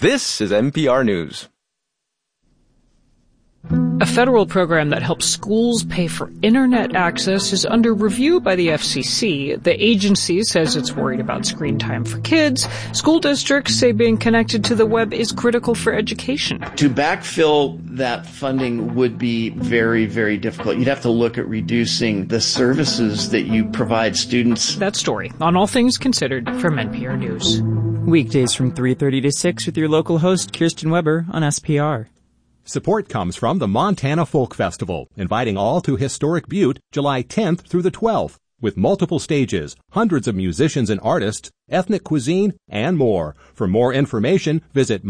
This is NPR News. A federal program that helps schools pay for internet access is under review by the FCC. The agency says it's worried about screen time for kids. School districts say being connected to the web is critical for education. To backfill that funding would be very, very difficult. You'd have to look at reducing the services that you provide students. That story on All Things Considered from NPR News. Weekdays from 3:30 to 6 with your local host, Kirsten Weber, on SPR. Support comes from the Montana Folk Festival, inviting all to historic Butte July 10th through the 12th, with multiple stages, hundreds of musicians and artists, ethnic cuisine, and more. For more information, visit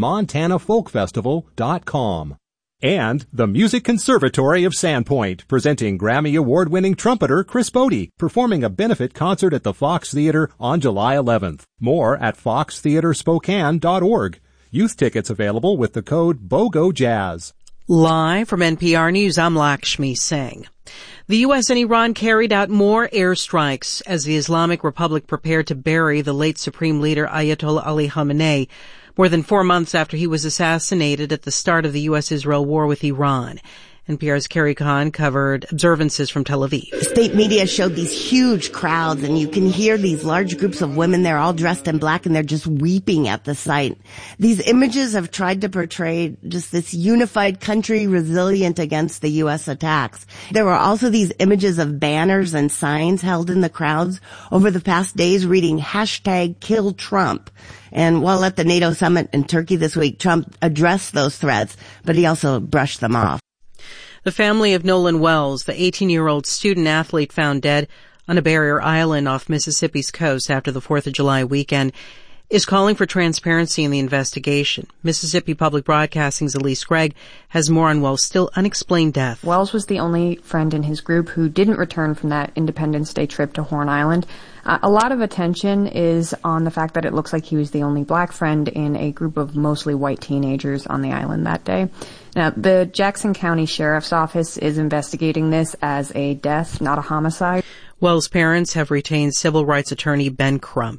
montanafolkfestival.com. And the Music Conservatory of Sandpoint, presenting Grammy Award-winning trumpeter Chris Bodie, performing a benefit concert at the Fox Theater on July 11th. More at foxtheaterspokane.org. Youth tickets available with the code BOGOJAZZ. Live from NPR News, I'm Lakshmi Singh. The U.S. and Iran carried out more airstrikes as the Islamic Republic prepared to bury the late Supreme Leader Ayatollah Ali Khamenei, more than 4 months after he was assassinated at the start of the U.S.-Israel war with Iran. NPR's Carrie Kahn covered observances from Tel Aviv. State media showed these huge crowds, and you can hear these large groups of women. They're all dressed in black, and they're just weeping at the sight. These images have tried to portray just this unified country resilient against the U.S. attacks. There were also these images of banners and signs held in the crowds over the past days reading #KillTrump. And while at the NATO summit in Turkey this week, Trump addressed those threats, but he also brushed them off. The family of Nolan Wells, the 18-year-old student athlete found dead on a barrier island off Mississippi's coast after the 4th of July weekend, is calling for transparency in the investigation. Mississippi Public Broadcasting's Elise Gregg has more on Wells' still unexplained death. Wells was the only friend in his group who didn't return from that Independence Day trip to Horn Island. A lot of attention is on the fact that it looks like he was the only black friend in a group of mostly white teenagers on the island that day. Now, the Jackson County Sheriff's Office is investigating this as a death, not a homicide. Wells' parents have retained civil rights attorney Ben Crump.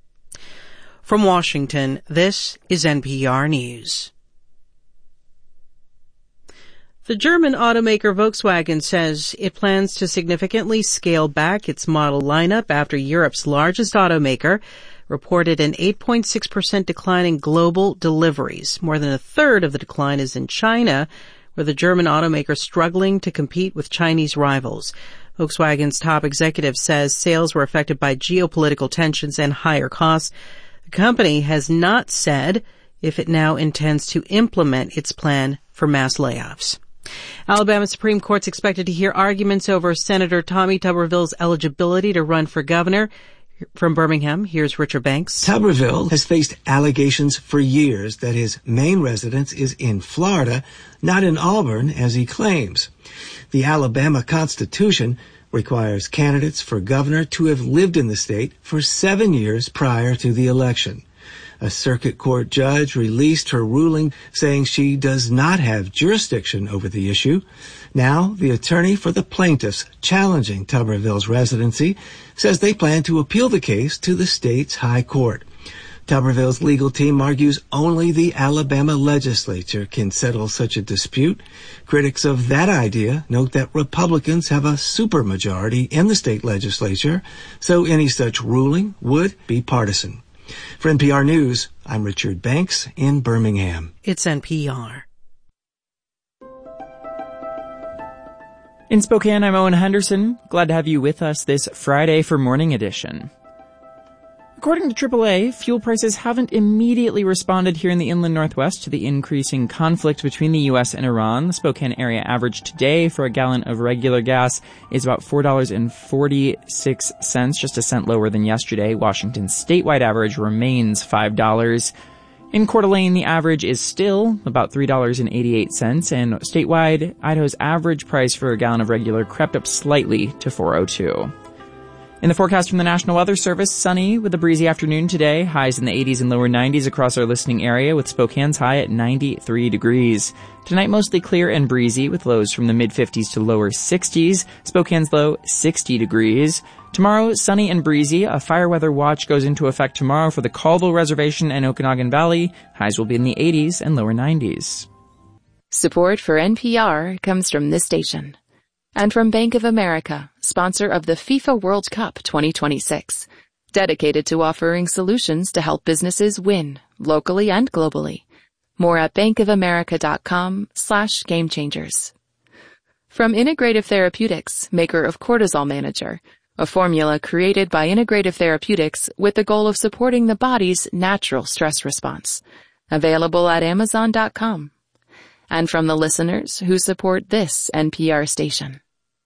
From Washington, this is NPR News. The German automaker Volkswagen says it plans to significantly scale back its model lineup after Europe's largest automaker reported an 8.6% decline in global deliveries. More than a third of the decline is in China, where the German automaker is struggling to compete with Chinese rivals. Volkswagen's top executive says sales were affected by geopolitical tensions and higher costs. The company has not said if it now intends to implement its plan for mass layoffs. Alabama Supreme Court's expected to hear arguments over Senator Tommy Tuberville's eligibility to run for governor. From Birmingham, here's Richard Banks. Tuberville has faced allegations for years that his main residence is in Florida, not in Auburn, as he claims. The Alabama Constitution requires candidates for governor to have lived in the state for 7 years prior to the election. A circuit court judge released her ruling saying she does not have jurisdiction over the issue. Now, the attorney for the plaintiffs challenging Tuberville's residency says they plan to appeal the case to the state's high court. Tuberville's legal team argues only the Alabama legislature can settle such a dispute. Critics of that idea note that Republicans have a supermajority in the state legislature, so any such ruling would be partisan. For NPR News, I'm Richard Banks in Birmingham. It's NPR. In Spokane, I'm Owen Henderson. Glad to have you with us this Friday for Morning Edition. According to AAA, fuel prices haven't immediately responded here in the inland Northwest to the increasing conflict between the U.S. and Iran. The Spokane area average today for a gallon of regular gas is about $4.46, just a cent lower than yesterday. Washington's statewide average remains $5. In Coeur d'Alene, the average is still about $3.88, and statewide, Idaho's average price for a gallon of regular crept up slightly to $4.02. In the forecast from the National Weather Service, sunny with a breezy afternoon today, highs in the 80s and lower 90s across our listening area, with Spokane's high at 93 degrees. Tonight, mostly clear and breezy, with lows from the mid-50s to lower 60s. Spokane's low, 60 degrees. Tomorrow, sunny and breezy. A fire weather watch goes into effect tomorrow for the Colville Reservation and Okanagan Valley. Highs will be in the 80s and lower 90s. Support for NPR comes from this station. And from Bank of America, sponsor of the FIFA World Cup 2026. Dedicated to offering solutions to help businesses win, locally and globally. More at bankofamerica.com/gamechangers. From Integrative Therapeutics, maker of Cortisol Manager, a formula created by Integrative Therapeutics with the goal of supporting the body's natural stress response. Available at Amazon.com. And from the listeners who support this NPR station.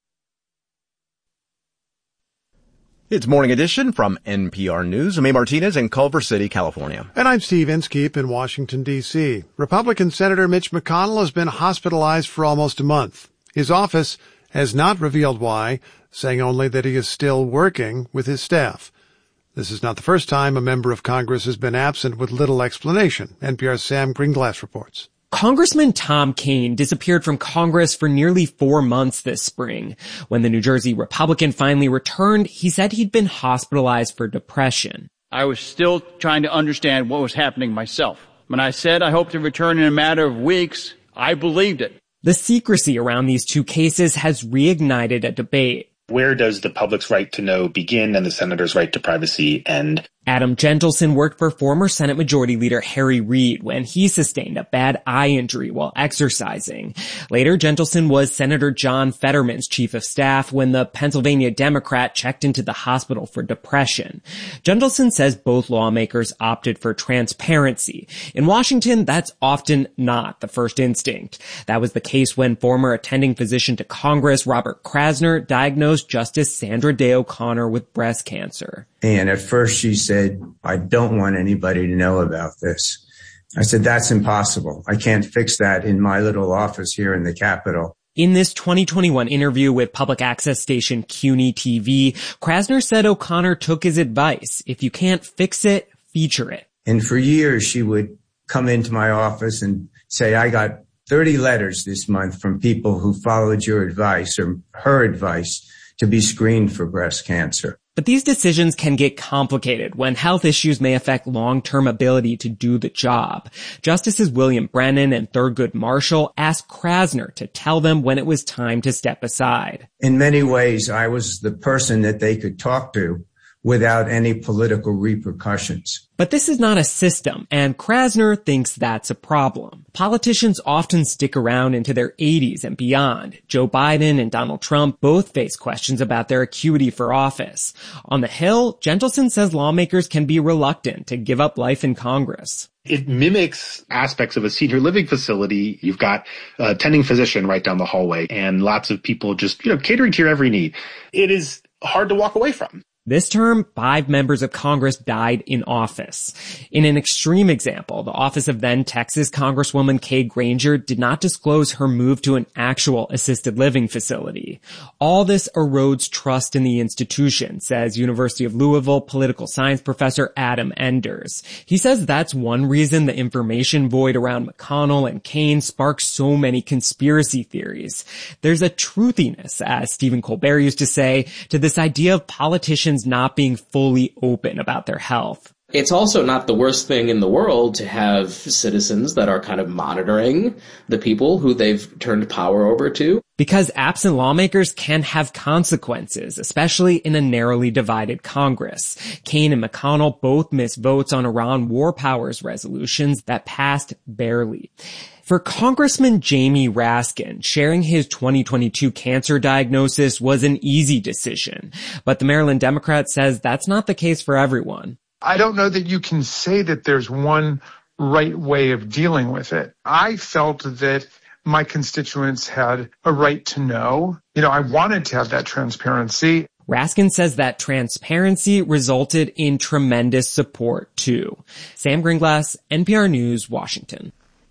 It's Morning Edition from NPR News. I'm A. Martinez in Culver City, California. And I'm Steve Inskeep in Washington, D.C. Republican Senator Mitch McConnell has been hospitalized for almost a month. His office has not revealed why, saying only that he is still working with his staff. This is not the first time a member of Congress has been absent with little explanation. NPR's Sam Greenglass reports. Congressman Tom Kean disappeared from Congress for nearly 4 months this spring. When the New Jersey Republican finally returned, he said he'd been hospitalized for depression. I was still trying to understand what was happening myself. When I said I hope to return in a matter of weeks, I believed it. The secrecy around these two cases has reignited a debate. Where does the public's right to know begin and the senator's right to privacy end? Adam Gentleson worked for former Senate Majority Leader Harry Reid when he sustained a bad eye injury while exercising. Later, Gentleson was Senator John Fetterman's chief of staff when the Pennsylvania Democrat checked into the hospital for depression. Gentleson says both lawmakers opted for transparency. In Washington, that's often not the first instinct. That was the case when former attending physician to Congress Robert Krasner diagnosed Justice Sandra Day O'Connor with breast cancer. And at first she said, I don't want anybody to know about this. I said, that's impossible. I can't fix that in my little office here in the Capitol. In this 2021 interview with public access station CUNY TV, Krasner said O'Connor took his advice. If you can't fix it, feature it. And for years she would come into my office and say, I got 30 letters this month from people who followed your advice or her advice to be screened for breast cancer. But these decisions can get complicated when health issues may affect long-term ability to do the job. Justices William Brennan and Thurgood Marshall asked Krasner to tell them when it was time to step aside. In many ways, I was the person that they could talk to without any political repercussions. But this is not a system, and Krasner thinks that's a problem. Politicians often stick around into their 80s and beyond. Joe Biden and Donald Trump both face questions about their acuity for office. On the Hill, Gentleson says lawmakers can be reluctant to give up life in Congress. It mimics aspects of a senior living facility. You've got a attending physician right down the hallway and lots of people just, catering to your every need. It is hard to walk away from. This term, 5 members of Congress died in office. In an extreme example, the office of then Texas Congresswoman Kay Granger did not disclose her move to an actual assisted living facility. All this erodes trust in the institution, says University of Louisville political science professor Adam Enders. He says that's one reason the information void around McConnell and Kean sparks so many conspiracy theories. There's a truthiness, as Stephen Colbert used to say, to this idea of politicians not being fully open about their health. It's also not the worst thing in the world to have citizens that are kind of monitoring the people who they've turned power over to. Because absent lawmakers can have consequences, especially in a narrowly divided Congress. Kean and McConnell both missed votes on Iran war powers resolutions that passed barely. For Congressman Jamie Raskin, sharing his 2022 cancer diagnosis was an easy decision. But the Maryland Democrat says that's not the case for everyone. I don't know that you can say that there's one right way of dealing with it. I felt that my constituents had a right to know. I wanted to have that transparency. Raskin says that transparency resulted in tremendous support, too. Sam Greenglass, NPR News, Washington.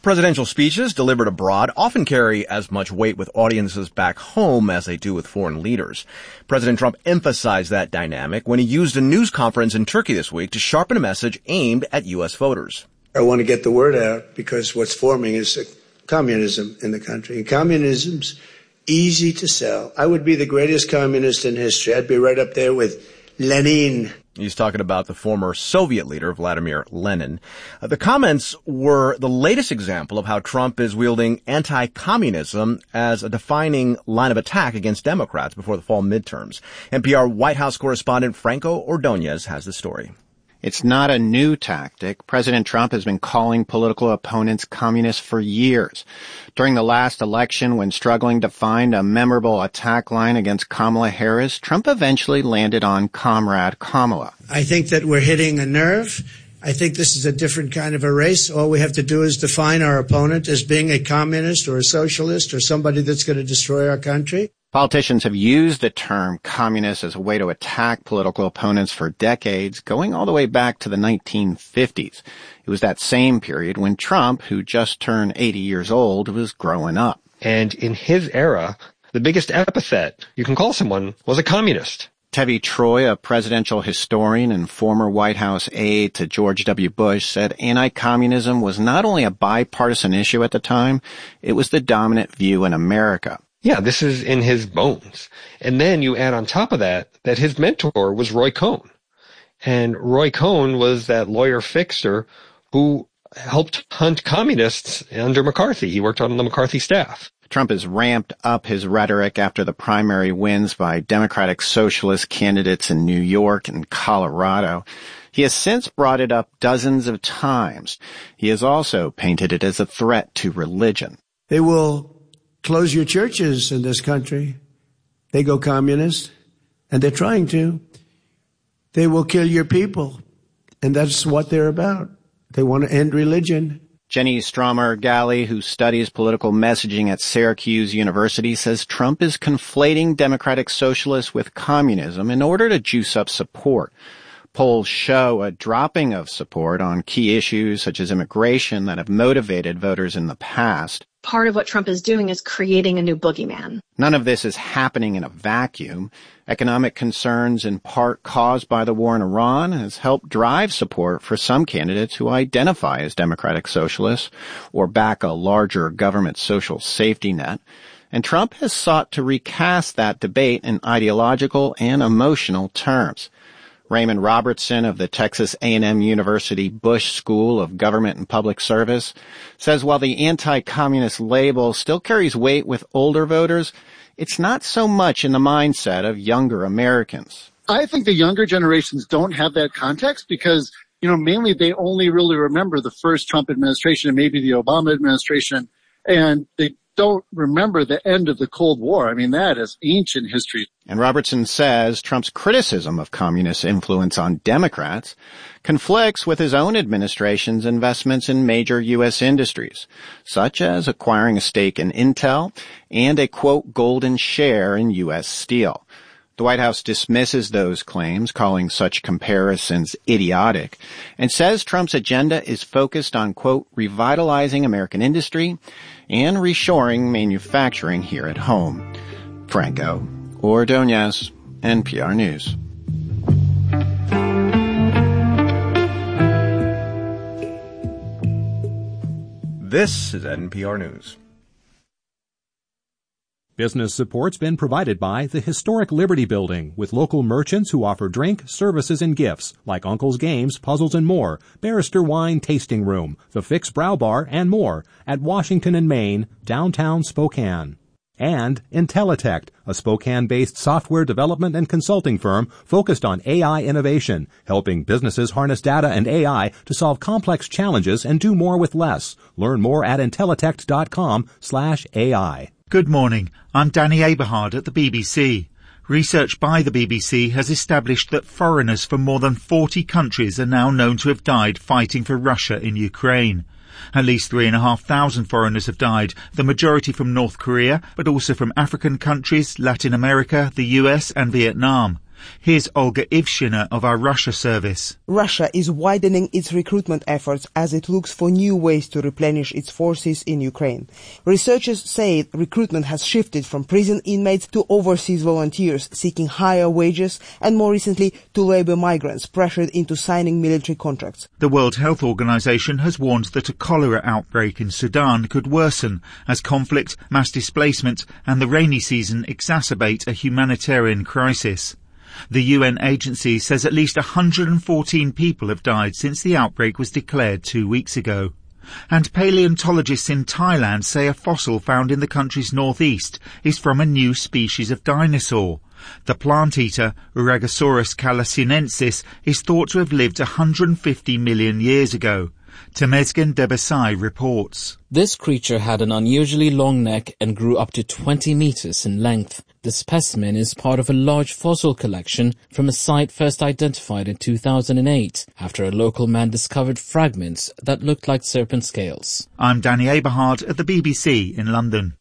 Presidential speeches delivered abroad often carry as much weight with audiences back home as they do with foreign leaders. President Trump emphasized that dynamic when he used a news conference in Turkey this week to sharpen a message aimed at U.S. voters. I want to get the word out because what's forming is communism in the country. And communism's easy to sell. I would be the greatest communist in history. I'd be right up there with Lenin. He's talking about the former Soviet leader, Vladimir Lenin. The comments were the latest example of how Trump is wielding anti-communism as a defining line of attack against Democrats before the fall midterms. NPR White House correspondent Franco Ordonez has the story. It's not a new tactic. President Trump has been calling political opponents communists for years. During the last election, when struggling to find a memorable attack line against Kamala Harris, Trump eventually landed on Comrade Kamala. I think that we're hitting a nerve. I think this is a different kind of a race. All we have to do is define our opponent as being a communist or a socialist or somebody that's going to destroy our country. Politicians have used the term communist as a way to attack political opponents for decades, going all the way back to the 1950s. It was that same period when Trump, who just turned 80 years old, was growing up. And in his era, the biggest epithet you can call someone was a communist. Tevi Troy, a presidential historian and former White House aide to George W. Bush, said anti-communism was not only a bipartisan issue at the time, it was the dominant view in America. Yeah, this is in his bones. And then you add on top of that his mentor was Roy Cohn. And Roy Cohn was that lawyer fixer who helped hunt communists under McCarthy. He worked on the McCarthy staff. Trump has ramped up his rhetoric after the primary wins by Democratic Socialist candidates in New York and Colorado. He has since brought it up dozens of times. He has also painted it as a threat to religion. They will close your churches in this country. They go communist, and they're trying to. They will kill your people, and that's what they're about. They want to end religion. Jenny Stromer-Galley, who studies political messaging at Syracuse University, says Trump is conflating democratic socialists with communism in order to juice up support. Polls show a dropping of support on key issues such as immigration that have motivated voters in the past. Part of what Trump is doing is creating a new boogeyman. None of this is happening in a vacuum. Economic concerns, in part caused by the war in Iran, has helped drive support for some candidates who identify as democratic socialists or back a larger government social safety net. And Trump has sought to recast that debate in ideological and emotional terms. Raymond Robertson of the Texas A&M University Bush School of Government and Public Service says while the anti-communist label still carries weight with older voters, it's not so much in the mindset of younger Americans. I think the younger generations don't have that context because, mainly they only really remember the first Trump administration and maybe the Obama administration, and they don't remember the end of the Cold War. I mean, that is ancient history. And Robertson says Trump's criticism of communist influence on Democrats conflicts with his own administration's investments in major U.S. industries, such as acquiring a stake in Intel and a, quote, golden share in U.S. Steel. The White House dismisses those claims, calling such comparisons idiotic, and says Trump's agenda is focused on, quote, revitalizing American industry and reshoring manufacturing here at home. Franco Ordonez, NPR News. This is NPR News. Business support's been provided by the Historic Liberty Building, with local merchants who offer drink, services, and gifts, like Uncle's Games, Puzzles, and more, Barrister Wine Tasting Room, the Fix Brow Bar, and more, at Washington and Main, downtown Spokane. And Intellitect, a Spokane-based software development and consulting firm focused on AI innovation, helping businesses harness data and AI to solve complex challenges and do more with less. Learn more at intellitect.com/AI. Good morning. I'm Danny Aberhard at the BBC. Research by the BBC has established that foreigners from more than 40 countries are now known to have died fighting for Russia in Ukraine. At least 3,500 foreigners have died, the majority from North Korea, but also from African countries, Latin America, the US and Vietnam. Here's Olga Ivshina of our Russia service. Russia is widening its recruitment efforts as it looks for new ways to replenish its forces in Ukraine. Researchers say recruitment has shifted from prison inmates to overseas volunteers seeking higher wages and more recently to labor migrants pressured into signing military contracts. The World Health Organization has warned that a cholera outbreak in Sudan could worsen as conflict, mass displacement and the rainy season exacerbate a humanitarian crisis. The UN agency says at least 114 people have died since the outbreak was declared 2 weeks ago. And paleontologists in Thailand say a fossil found in the country's northeast is from a new species of dinosaur. The plant-eater, Uragosaurus calasinensis, is thought to have lived 150 million years ago. Temezgen Debesay reports. This creature had an unusually long neck and grew up to 20 meters in length. The specimen is part of a large fossil collection from a site first identified in 2008 after a local man discovered fragments that looked like serpent scales. I'm Danny Aberhard at the BBC in London.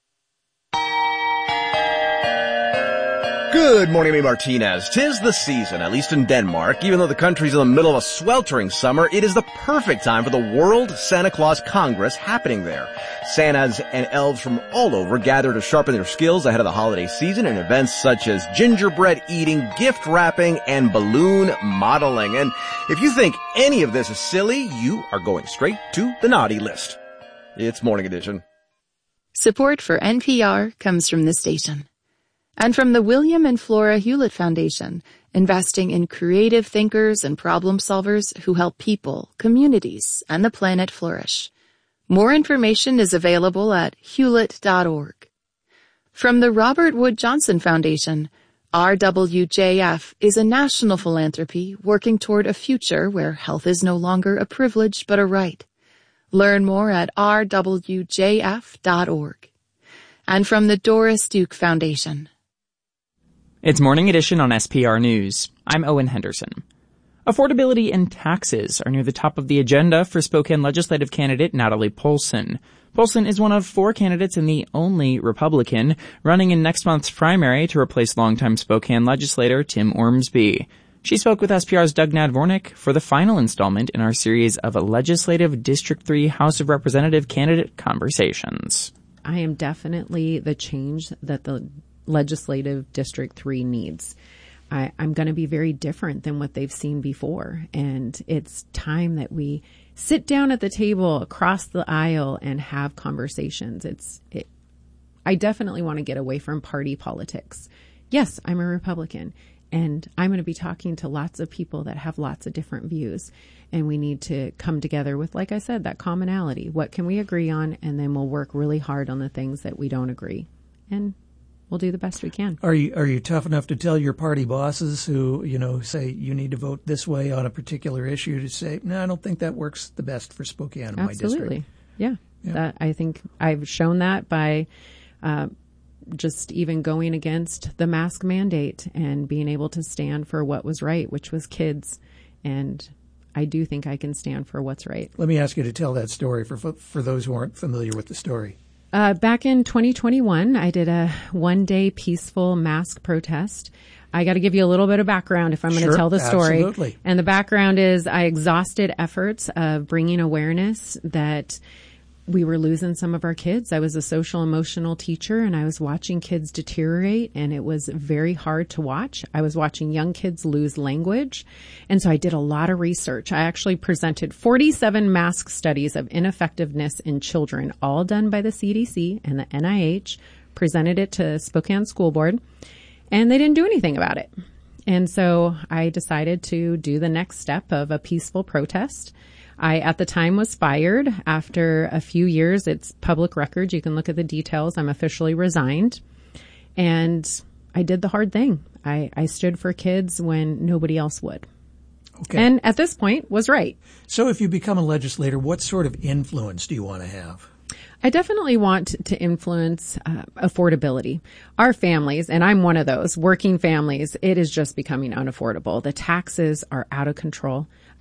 Good morning, Amy Martinez. 'Tis the season, at least in Denmark. Even though the country's in the middle of a sweltering summer, it is the perfect time for the World Santa Claus Congress happening there. Santas and elves from all over gather to sharpen their skills ahead of the holiday season in events such as gingerbread eating, gift wrapping, and balloon modeling. And if you think any of this is silly, you are going straight to the naughty list. It's Morning Edition. Support for NPR comes from this station. And from the William and Flora Hewlett Foundation, investing in creative thinkers and problem solvers who help people, communities, and the planet flourish. More information is available at hewlett.org. From the Robert Wood Johnson Foundation, RWJF is a national philanthropy working toward a future where health is no longer a privilege but a right. Learn more at rwjf.org. And from the Doris Duke Foundation. It's Morning Edition on SPR News. I'm Owen Henderson. Affordability and taxes are near the top of the agenda for Spokane legislative candidate Natalie Polson. Polson is one of 4 candidates and the only Republican running in next month's primary to replace longtime Spokane legislator Tim Ormsby. She spoke with SPR's Doug Nadvornik for the final installment in our series of Legislative District 3 House of Representative candidate conversations. I am definitely the change that the Legislative District 3 needs. I'm going to be very different than what they've seen before. And it's time that we sit down at the table across the aisle and have conversations. I definitely want to get away from party politics. Yes, I'm a Republican, and I'm going to be talking to lots of people that have lots of different views. And we need to come together with, like I said, that commonality. What can we agree on? And then we'll work really hard on the things that we don't agree. And we'll do the best we can. Are you tough enough to tell your party bosses who, say you need to vote this way on a particular issue to say, no, I don't think that works the best for Spokane, my district? Absolutely. Yeah. I think I've shown that by just even going against the mask mandate and being able to stand for what was right, which was kids. And I do think I can stand for what's right. Let me ask you to tell that story for those who aren't familiar with the story. Back in 2021, I did a one-day peaceful mask protest. I got to give you a little bit of background if I'm going to tell the story. Absolutely. And the background is I exhausted efforts of bringing awareness that we were losing some of our kids. I was a social emotional teacher, and I was watching kids deteriorate, and it was very hard to watch. I was watching young kids lose language, and so I did a lot of research. I actually presented 47 mask studies of ineffectiveness in children, all done by the CDC and the NIH, presented it to Spokane School Board, and they didn't do anything about it. And so I decided to do the next step of a peaceful protest. I, at the time, was fired. After a few years, it's public record. You can look at the details. I'm officially resigned. And I did the hard thing. I stood for kids when nobody else would. Okay. And at this point, was right. So if you become a legislator, what sort of influence do you want to have? I definitely want to influence affordability. Our families, and I'm one of those, working families, it is just becoming unaffordable. The taxes are out of control.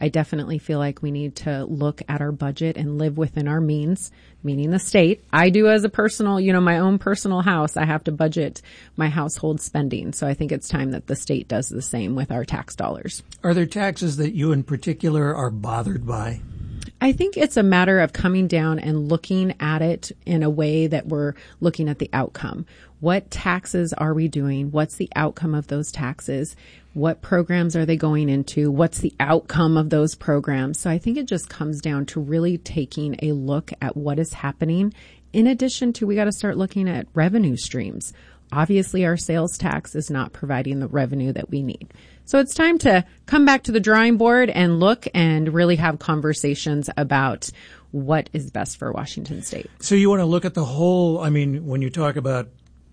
I definitely feel like we need to look at our budget and live within our means, meaning the state. I do as a personal, my own personal house, I have to budget my household spending. So I think it's time that the state does the same with our tax dollars. Are there taxes that you in particular are bothered by? I think it's a matter of coming down and looking at it in a way that we're looking at the outcome. What taxes are we doing? What's the outcome of those taxes? What programs are they going into? What's the outcome of those programs? So I think it just comes down to really taking a look at what is happening. In addition to, we got to start looking at revenue streams. Obviously, our sales tax is not providing the revenue that we need. So it's time to come back to the drawing board and look and really have conversations about what is best for Washington State. So you want to look at the whole, when you talk about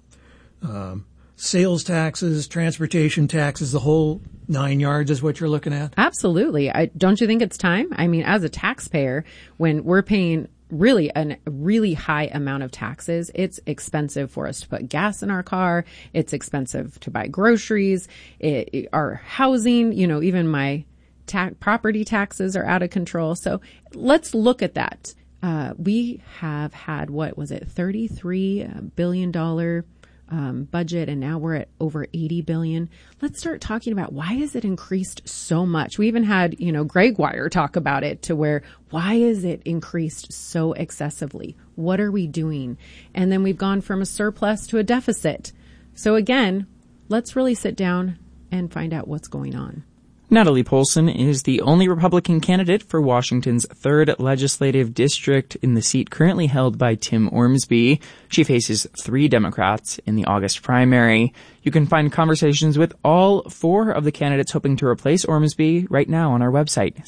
sales taxes, transportation taxes, the whole 9 yards is what you're looking at? Absolutely. Don't you think it's time? As a taxpayer, when we're paying a really high amount of taxes, it's expensive for us to put gas in our car. It's expensive to buy groceries, our housing, even my property taxes are out of control. So let's look at that. We have had, $33 billion budget, and now we're at over 80 billion. Let's start talking about why has it increased so much? We even had, Greg Wire talk about it to where, why is it increased so excessively? What are we doing? And then we've gone from a surplus to a deficit. So again, let's really sit down and find out what's going on. Natalie Polson is the only Republican candidate for Washington's 3rd legislative district in the seat currently held by Tim Ormsby. She faces 3 Democrats in the August primary. You can find conversations with all 4 of the candidates hoping to replace Ormsby right now on our website,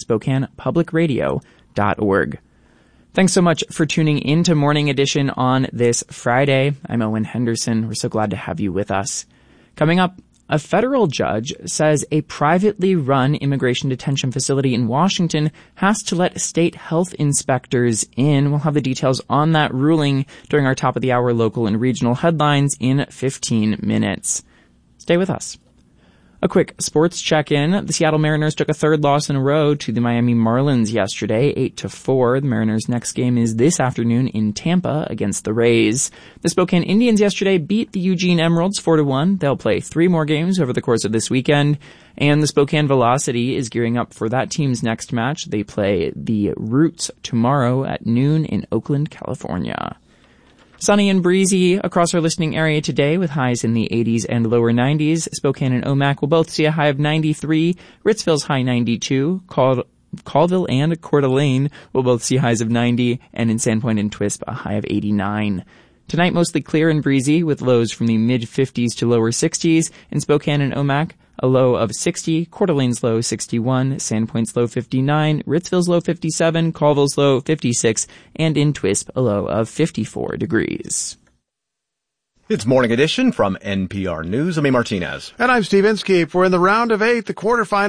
SpokanePublicRadio.org. Thanks so much for tuning in to Morning Edition on this Friday. I'm Owen Henderson. We're so glad to have you with us. Coming up, a federal judge says a privately run immigration detention facility in Washington has to let state health inspectors in. We'll have the details on that ruling during our top of the hour local and regional headlines in 15 minutes. Stay with us. A quick sports check-in. The Seattle Mariners took a 3rd loss in a row to the Miami Marlins yesterday, 8-4. The Mariners' next game is this afternoon in Tampa against the Rays. The Spokane Indians yesterday beat the Eugene Emeralds 4-1. They'll play 3 more games over the course of this weekend. And the Spokane Velocity is gearing up for that team's next match. They play the Roots tomorrow at noon in Oakland, California. Sunny and breezy across our listening area today with highs in the 80s and lower 90s. Spokane and Omak will both see a high of 93. Ritzville's high 92. Colville and Coeur d'Alene will both see highs of 90. And in Sandpoint and Twisp, a high of 89. Tonight, mostly clear and breezy with lows from the mid-50s to lower 60s. In Spokane and Omak, a low of 60, Coeur d'Alene's low 61, Sandpoint's low 59, Ritzville's low 57, Colville's low 56, and in Twisp, a low of 54 degrees. It's Morning Edition from NPR News. I'm A. Martinez. And I'm Steve Inskeep. We're in the round of 8, the quarterfinals.